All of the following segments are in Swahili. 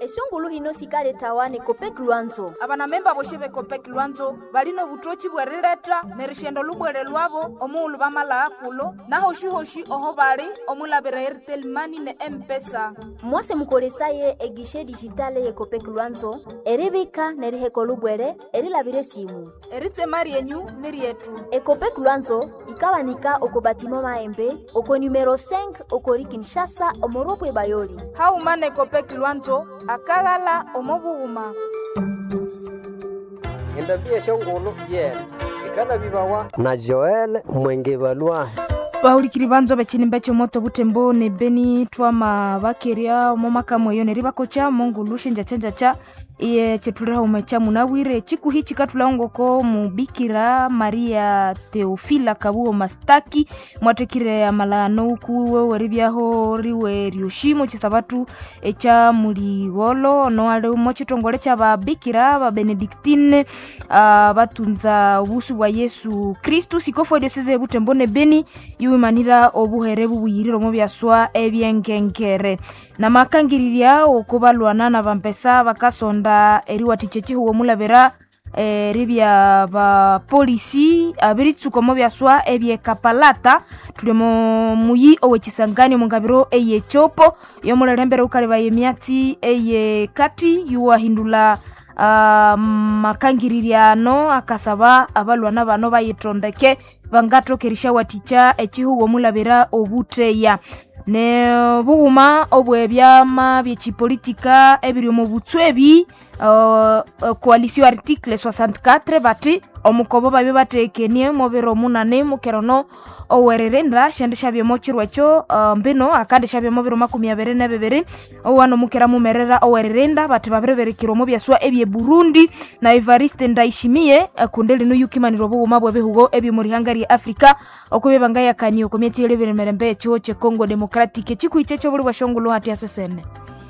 esungulu hino sikale tawane kopek lwanzo abana memba boshe kopek lwanzo balino butochi bwerileta nerishendo lubwere lwabo omuulu bamala akulo naho shihoshi oho bali omulabira Airtel Money ne M-Pesa mwase mukolesaye egishe digitale ye kopek lwanzo eribika neriheko lubwere erilabire simu eritsemari yenyu nirietu ekopek lwanzo ikawanika okobatimo maembe oko numero 5 okori Kinshasa omoropwe bayoli haumane kopek lwanzo akagala omobuuma endabia shongolo shikana bibawa na Joel Mwengebalwa bahulikiri banzo bakinimba cyomoto butembo ne Beni twama bakeria omomaka moyo ne ribakocha mongulushe njacanja iye chetulera umecha munawire chikuhi chikatulangoko mubikira Maria Teofila Kabuo Mastaki mwatekire amalano kuwe weribyaho riwe ryoshimo chisabatu echa muligolo no ale mochitongole cha babikira ba Benedictine batunza ubusu bwa Yesu Kristo sikofo deseze butembo ne Beni yumanira obuherebu buyiriro mo byaswa ebyengengere na makangiriria okubalwana na bampesa bakasonda eriwati chechi huo mulabera ribya ba polisi abiritsuko mo byaswa ebye kapalata tulemo muyi owechisangani mungabiro eye chopo yo mulalembera ukale ba yemiati eye kati yuwa hindula makangiririano akasaba abalwana bano bayitondeke bangatokerisha waticha echihuo mulabera obuteya ne buuma obwebyama byechipolitika ebiri mu butswebi coalition article 64 bati omukobo babe batekenie mobero munane mukerono owererenda shandisha byemochirwecho mbino akandisha byemobero 22 owano mukera mumerera owererenda bati babereberekiro mu byaswa ebye Burundi na Evariste Ndayishimiye akundeli no yukimaniro buuma bwe behugo ebye muri Hungary Africa okube bangaya kanyo komiti eleberemerembe cyo che Congo Democratique chikuiche cyo buri bashongolo hati asesene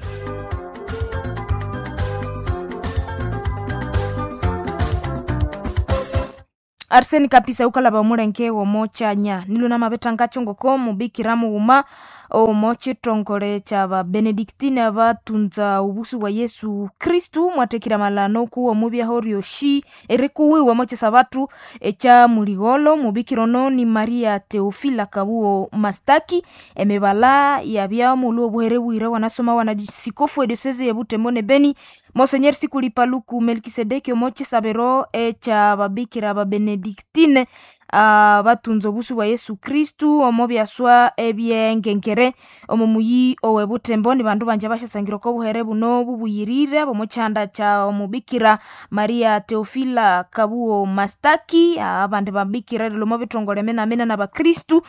Arseni kapisa ukalaba murenke wo mochanya niluna mabetanga chongoko mubikira muuma o mochi tongole chaba Benedictine batunza ubusu wa Yesu Kristu mwatekira malano kuwo mubya horioshi erikuwi wa mochi sabatu echa muligolo mubikirono ni Maria Teofila Kabuo Mastaki emebala yabya mulu buherebu ire wanasoma wanadisikofu edeseze yebutembo ne Beni Monseigneur Sikulipaluku Melkisedeki mochi sabero echa babikira ba Benedictine batunzo busu wa Yesu Kristu omobyaswa ebyengengere omumuyi owebutembo ni bandu banje bashasangiro ko buherebu no bubuyirire bomochanda cha omubikira Maria Teofila Kabuo Mastaki abande babikira lo mobitongole mena na bakristu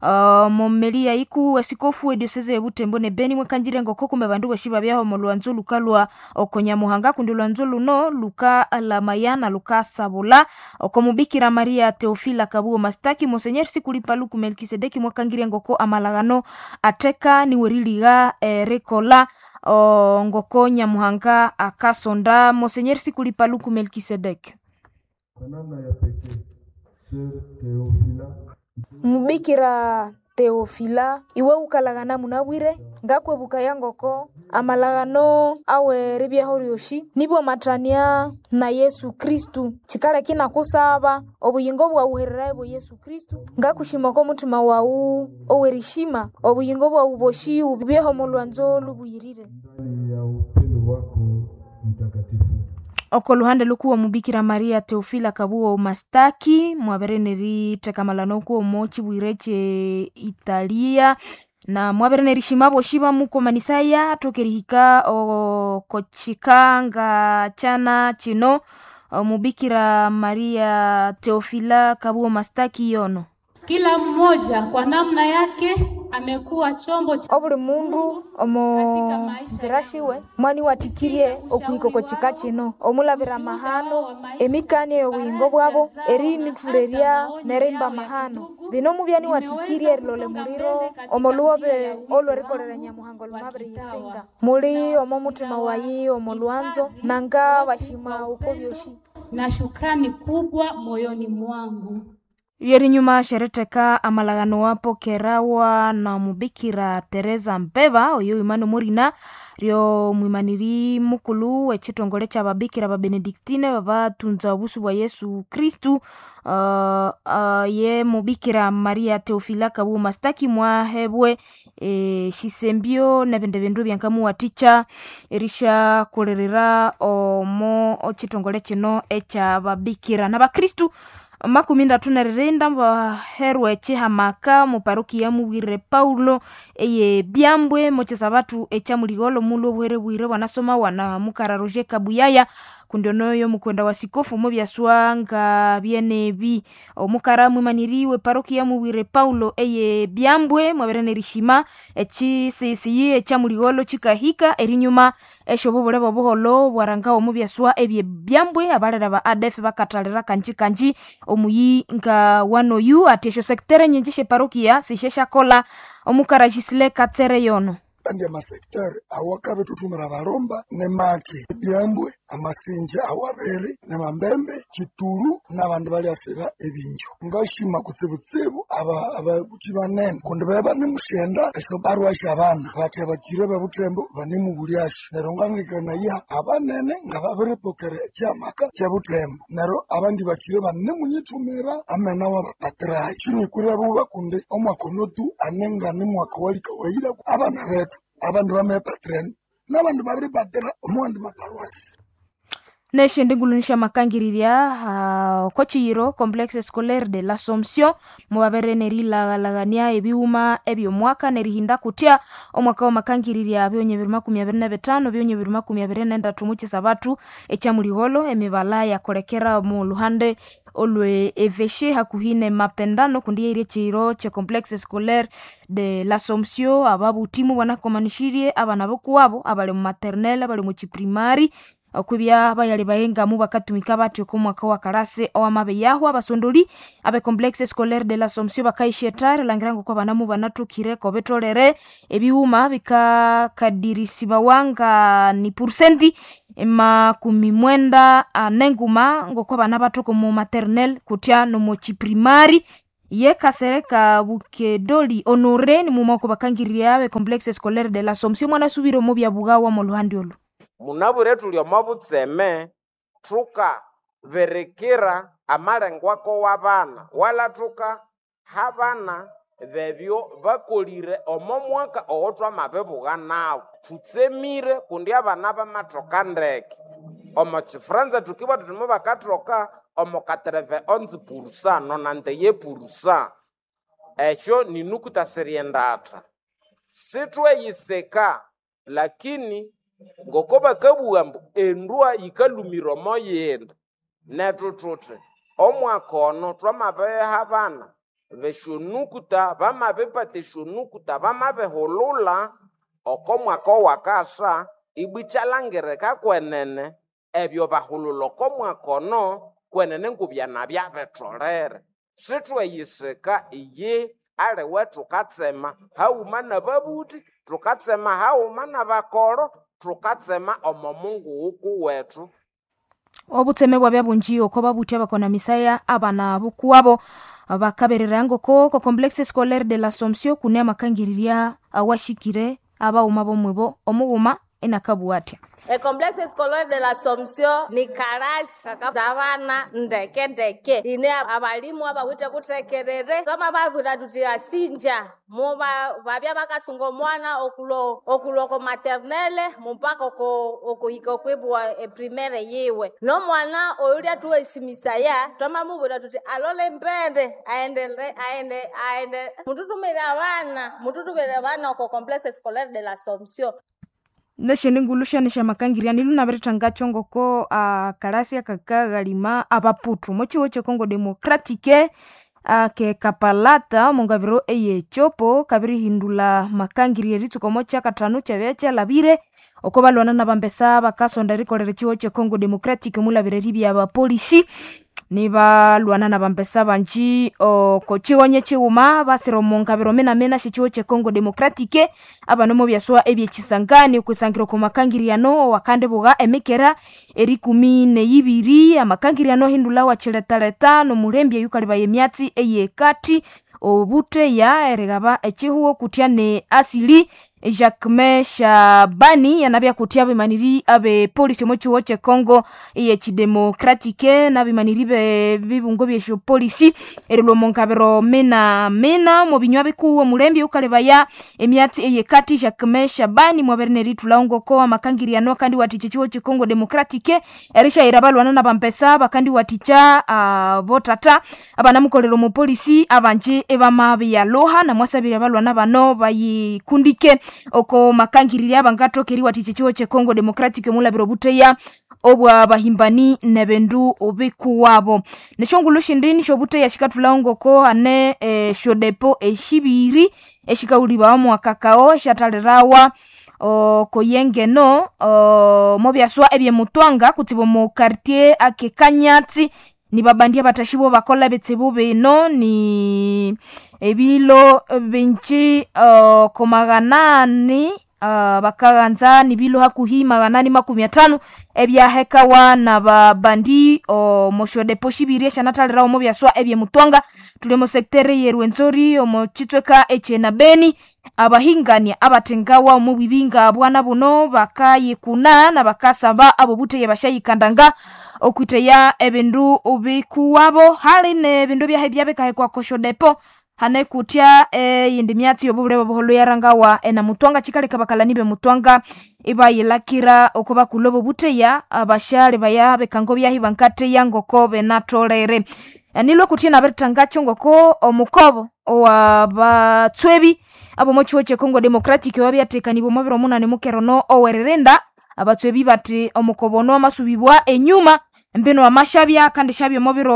momelia iku esikofu edioseze ebutembo ne Beni mwekanjire ngoko kumbe bandu bashiba byaho mu Lwanzo lukalwa okonya muhanga kundi Lwanzo luno luka alamayana luka sabula okomubikira Maria Teofila Kabuo Mastaki Monseigneur Sikulipaluku Melkisedeki mwekangire ngoko amalagano ateka ni weriliga rekola ngoko nyamuhanga akasonda Monseigneur Sikulipaluku Melkisedeki namna ya pekee Sir Teofila mubikira Teofila iwe ukalagana munabwire ngakwe bukayangoko amalagano awe ribye horioshi nibo matania na Yesu Kristu chikale kina kusaba obuyingo bwa uherera bo Yesu Kristu ngakushima ko mutima wawu owerishima obuyingo bwa uboshi ubyeho mu Lwanzo lubuyirire ya upendo wako mtakatifu okoluhande lukuwa mubikira Maria Teofila Kabuo Mastaki mwabereneri tekamalano kuwa mochi bwireche Italia na mwabereneri shimabo shiba muko manisaya tokerihika kochikanga chana chino mubikira Maria Teofila Kabuo Mastaki yono kila mmoja kwa namna yake amekuwa chombo cha obuli mundu omo nzirashiwe mwani watikirie okuhiko kochika chino omulabira mahano emikani y'obuyingo bwabo erini tuleria neremba mahano bino mubyani watikirie lole muliro omoluobe olorikolera nyamuhango lumabiri yisinga muli omo mutima wayi omo Lwanzo nanga bashima uko byoshi na shukrani kubwa moyoni mwangu. Yeri nyuma shereteka amalagano wapo kerawa na mubikira Teresa Mpeva oyo imano murina ryo mwimaniri mukulu echitongole cha babikira ba Benediktine babatunza obusu bwa Yesu Kristu ye mubikira Maria Teofila Kabuma staki mwahebwe shisembio nebende bindu byankamu waticha erisha kolerera omo ochitongole chino echa babikira na bakristu makuminda tunarerenda baherwe chihamaka mu parokia Muwire Paulo eye byambwe mochesa batu echa muligolo mulo bwire wanasoma wana mukara Roger Kabuyaya kundionoyo mukwenda wasikofu mu byaswanga byenebi omukara mwimaniriwe parokia Muwire Paulo eye byambwe mwaberene rishima echi sisi echa muligolo chikahika erinyuma eshobobole bobuholo bwaranga mu byaswa ebye byambwe abalera ba ADF bakatalera kanji omuyi nga wanoyu atesho sektere nyinjishe parokia sishesha kola omukara Gisle Katsere yono andi amasekitari awakabe tutumira baromba ne make byambwe amasinja awabere ne mambembe kituru n'abandi bali asira ebinjo ngashima kutsibutsibu aba kuchibanene kundi baba nimushenda esho barwasha abana bati abakire babutembo bani mu bulyasho nero ngangikana ya abanene ngababere pokere cyamaka cyabutembo nero abandi bakire bani munyitumira amena wabapatra chini kurabo bakunde omwakonotu anenga ni mwakawali kawaida abana betu abantu bamepatren n'abantu babiri batera omwandi maparwasi Neshe ndingulunisha makangiriria kochiro complexe scolaire de l'Assomption mubabere nerila lagania ebiuma ebyo mwaka nerihinda kutia omwaka wa makangiriria byonye 2025 byonye 2024 muchisa batu echa muligolo emibala ya kolekera mu luhande olwe eveshe hakuhine mapendano kundiye ire chiro che complexe scolaire de l'Assomption ababu timu wanakomanishirie abana bokuwabo abale mu maternelle abale mu chiprimari okubya bayali bayenga mu bakatumika batyo ku mwaka wa karase owamabe yaho abasondoli abe complexe scolaire de l'Assomption bakaishetare langirango kwa banamu banatukire ko betolere ebiuma bikakadirisiba wanga ni % makumimwenda nenguma ngokwa bana batuko mu maternelle kutya no mu chiprimari ye kasereka bukedoli honore ni mu mako bakangiriya abe complexe scolaire de l'Assomption mwana subiro mu bya bugawa mu luhandiolo munabure tulio mabutseme truka verekera amalengwako wabana wala truka habana bebyo bakolire omo mwaka owotwa mabebuga nawo tutsemire kundi abana bamatoka ndeke omo chifranza tukiba tutumu bakatroka omo 91% nonante ye purusa esho ninukuta seriendata sitwe yiseka lakini ngokoba kabuambu endwa yikalumiro moyenda netutute omwakono twamabe habana beshonukuta bamabe pateshonukuta bamabe holula okomwako wakasa ibichalangere kakwenene ebyo bahululo komwakono kwenene ngubyana byabetolere sitwe yiseka iye ale wetu katsema haumana babuti tukatsema haumana bakoro tukatsema omo Mungu uku wetu obutseme bwa bunji oko babuti abakona misaya abana bukuwabo bakaberera ngoko ko complexe scolaire de l'Assomption kune makangiriria awashikire aba umabo mwebo omuguma enakabuatia complexe scolaire de l'Assomption ni karasi kakazabana ndeke ine abalimu abawite kutekerere kama babura tutia sinja muba babya bakasungo mwana okulo ko maternelle mpaka okuhika kwebwa primaire yewe no mwana oyulia tuwe simisaya toma mubura tuti alole mpende aende mututumira bana ko complexe scolaire de l'Assomption nesheni ngulusha nisha makangiria nilu naberetanga chongoko karasia kakagalima abaputu mochiwo che Congo Democratique ke kapalata mongabiro eye chopo kabiri hindula makangiria ritsuko mocha katanu chabecha labire okobalwana na bambesa bakasonda rikolere chiwo che Congo Democratique mulabire ribya ba police niba luana na bambesa banji ko chigonye chiuma basiro mongabiro mena chiwo che Congo Democratique abanomo byaswa ebye chisangani kusangiro ko makangiriano wakande buga emekera eri 12 amakangiriano hindula wa chiletaleta no murembye yukaliba yemyati eye kati obute ya eregaba echihuo kutyane asili Jacques Shabani yanabya kutia bimaniri abe polisi mu chiwo che Congo ye chidemokratike na bimaniri be bibungo byesho polisi erilo monkabero mena mu binywa bikuwa mulembi ukalebaya emyati eye kati Jacques Shabani mu berneri tulaongo ko amakangiriano kandi watiche chiwo che Congo demokratike erisha irabalwana na bampesa bakandi waticha botata abana mukolero mu polisi abanje ebamabi ya loha na mwasabira balwana bano bayikundike oko makangiriria bangatokeri watiche chiwo che Congo demokratike mulabiro buteya obwa bahimbani nebendu obikuwabo neshongulu shindini shobute yashikatulaongo ko ane shodepo eshibiri eshikauliba mu akakao shatalerawa koyengeno mobyaswa ebye mutwanga kutibo mu quartier akekanyatsi ni babandia batashibo bakola betsebu beno ni ebilo benchi komaganani bakaganza ni bilo hakuhi maganani 15 ebya hekawa na babandi moshode poshibiri shanatalera omo byaswa ebye mutwanga tulemo sektere yerwenzori omo chitweka echena beni abahingania abatengawa omu bibinga bwana buno bakayikuna na bakasaba abo buteye bashayikandanga okwiteya ebendu ubikuwabo hali ne bindu bya hebyabe kahekwa koshodepo hane kutia yindimiati yobule boholo yarangawa ena mutwanga chikaleka bakalanibe mutwanga ibayilakira okuba kulobo buteya abashale baya bekango bya hibankate yangoko benatolere nilo kutina betangacho ngoko omukobo owa batswebi abo mochiwo che Congo Democratic wabyatekani bo mabiro munane mukerono owererenda abatswebi bati omukobono amasubibwa enyuma mbeno amashabya kandi shabyo mobiro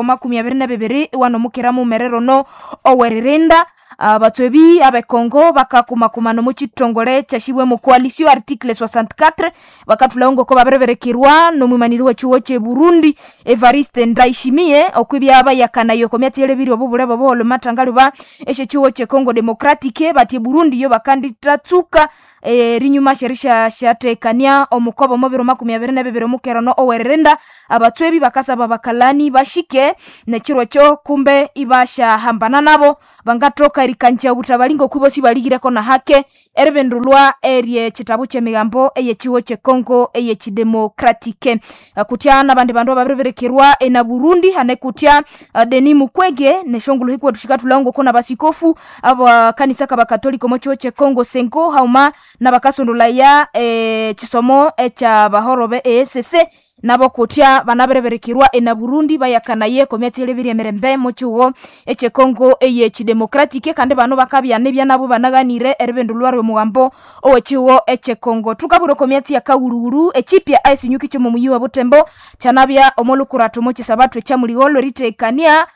22 wano mukeramu merero no owererenda abatswebi abe Congo bakakumakumano mu chitongole chashibwe mu coalition article 64 bakatulaongo ko babereberekirwa no mumaniriwe chiwo che Burundi Evariste Ndayishimiye okwibya abayakana yoko myatele biri obubule bobo matangalu ba eshe chiwo che Congo Democratique bati Burundi yo bakanditatsuka rinyuma sherisha shatekania omukobo mobiro 22 mukerono owererenda abatswebi bakasaba bakalani bashike nechiro cyo kumbe ibasha hambana nabo bangatoka irikancha butabalingo kubosi baligireko na hake erebendulwa erie chitabu che migambo eye chiwo che Congo eye chidemokratike kutiana bandi bandu babereberekirwa ena Burundi hane kutia Denis Mukwege neshongulu hikwa tushikatulaongo kona basikofu abo kanisa kabakatoliko mo chiwo che Congo Senko hauma na bakasondula ya chisomo cha bahorobe ESC nabo kutia banabereberekirwa ena Burundi bayakanaye kometele biri emerembe mu chiwo eche Congo eye chidemokratike kandi bano bakabyane bya nabo banaganire erebendulwa mugambo owechiwo eche Congo tukaburo komyati ya kaururu echipya ice nyuki cyo mu muyiwa butembo chanabya omolukurato mo chisabatu cha muligolo ritekania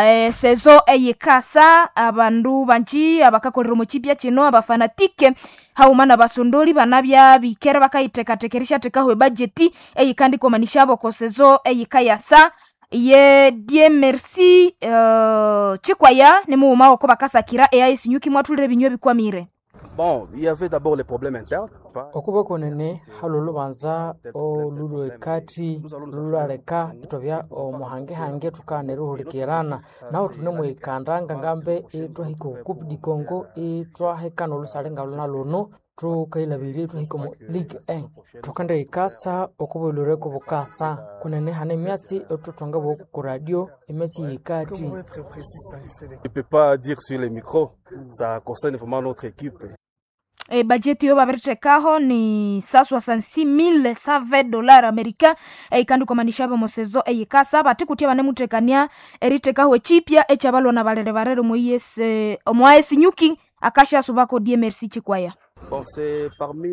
sezo eyekasa abandu banchi abakakolero mu chipya kino abafanatike haumana basondoli banabya bikera bakayitekatekerisha tekahwe budget eyikandi komanishabo ko sezo eyikayasa ye die merci chikwaya ne mu mawo ko bakasakira ice nyuki mwatulire binywe bikwamire. Bon, il y avait d'abord les problèmes internes. Okuba konene halulu banza o lulu ekati lulu aleka itobya o muhange hange tukane ruhurikirana naho tune mu ikandanga ngambe itwa hiko kupi Congo itwa hekano lusalenga luna luno tukailabiri itwa hiko mu Ligue 1 tukande ikasa okubulure ko bukasa kunene hane myatsi otutonga bo ku radio emeti ikati. Je peux pas dire sur les micros, ça concerne vraiment notre équipe. Budget yo babertekaho ni $66,000 Amerika kandi komandishabe mu sezo eyikasa bati kutia bane mutekania eritekaho echipya echabalo na balere barere mu yes omwaesi nyuki akasha subako die merci chikwaya. Bon, c'est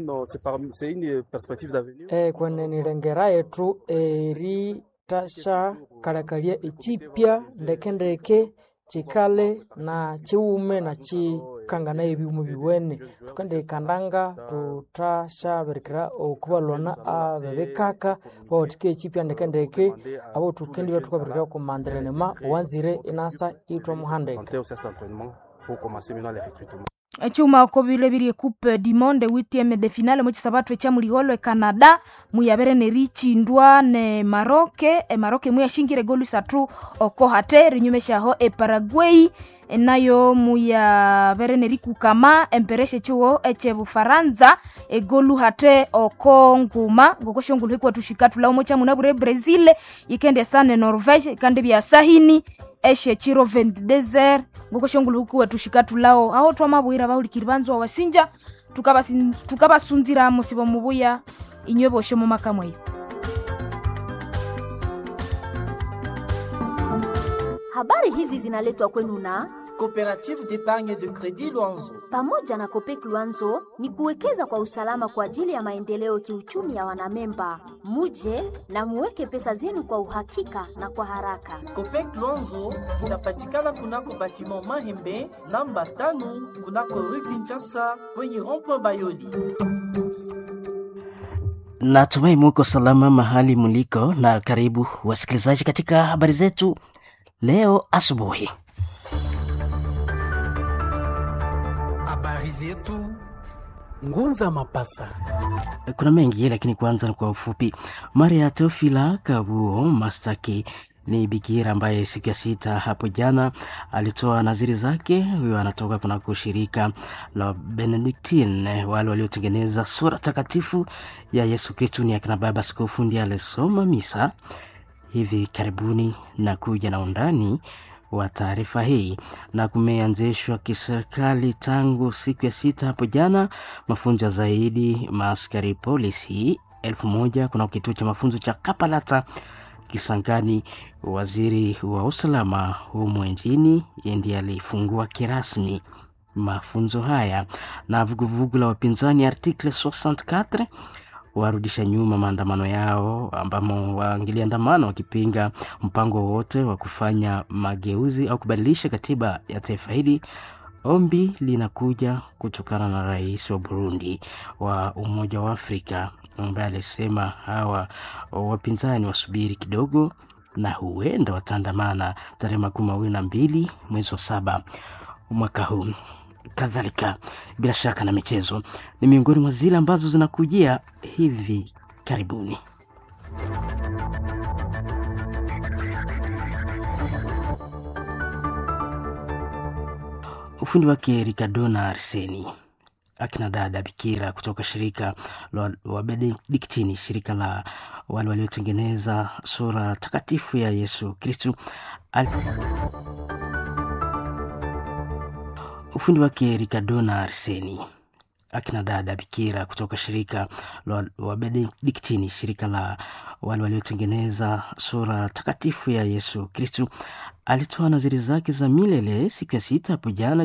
une perspective d'avenir. Kwene nilengera yetu eri tasha kalakalia echipya ndekendeke chikale na chiume na chikangana ebiumu biwene tukande kandanga tutasha berikira okubalona abebekaka botike chipya ndekendeke abo tukendi batukaberikira ku mandrenema wanzire inasa itwa muhande pour commencer maintenant les recrutements. Chuma kobile biri coupe du monde 8e de finale mu chisabatu cha muligolo Canada muyabere ne richi ndwa ne Maroc mu yashingire golu 3 oko hate rinyumesha ho Paraguay nayo muya bereneri kukama empereshe chuo eche Bufaransa egolu hate okonguma ngokoshongulu hikwa tushikatu la umocha munabure Brazil ikende sane Norvege kandi bya sahini eshe chiro 20 desert ngokoshongulu hikwa tushikatu lao aho twamabwira bahulikiri banzo wasinja tukabasunzira musibo mubuya inywebo shomo makamwe. Habari hizi zinaletwa kwenu na Coopérative d'épargne de crédit Luanzo. Pamoja na Copec Luanzo ni kuwekeza kwa usalama kwa ajili ya maendeleo kiuchumi ya wanamemba. Muje na muweke pesa zenu kwa uhakika na kwa haraka. Copec Luanzo inapatikana kunako batiment Mahembe namba 5 kunako Rue Kinshasa kwenye rond-point Bayoli. Natumai muko salama mahali muliko, na karibu wasikilizaji katika habari zetu leo asubuhi. Habari zetu Ngunza Mapasa. Kuna mengi lakini kwanza kwa ufupi. Maria Teofila Kabuo Mastaki ni bikira ambaye siku ya 6 hapo jana alitoa naziri zake. Huyo anatoka kunako shirika la Benedictine, wale waliotengeneza sura takatifu ya Yesu Kristo. Ni akina baba askofu ndiye alisoma misa hivi karibuni na kuja na undani wa taarifa hii. Na kumeanzishwa kiserikali tangu siku ya 6 hapo jana mafunzo zaidi maaskari polisi 1000 kuna kituo cha mafunzo cha Kapalata Kisangani. Waziri wa usalama humu nchini ndiye alifungua kirasmi mafunzo haya. Na vuguvugu la wapinzani article 64 warudisha nyuma maandamano yao ambamo wangiliandamana wakipinga mpango wote wa kufanya mageuzi au kubadilisha katiba ya taifa hili. Ombi linakuja kutokana na rais wa Burundi wa Umoja wa Afrika ambaye alisema hawa wapinzani wasubiri kidogo na huenda wataandamana tarehe 22 mwezi wa 7 mwaka huu. Kadhalika bila shaka na michezo ni miongoni mwa zile ambazo zinakujia hivi karibuni. Ufundi wake Ricardo na Arseni. Akina dada bikira kutoka shirika la Benediktini, shirika la wale waliotengeneza sura takatifu ya Yesu Kristo. Ufundi wake Ricardo na Arseni. Akina dada bikira kutoka shirika la Benediktini, shirika la wale waliotengeneza sura takatifu ya Yesu Kristo. Alitoa naziri zake za milele siku ya 6 hapo jana